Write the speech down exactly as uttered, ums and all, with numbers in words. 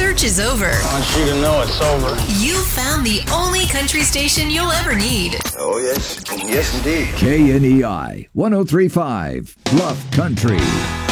search is over. I want you to know it's over. You found the only country station you'll ever need. Oh, yes. Yes, indeed. K N E I one oh three point five, Bluff Country.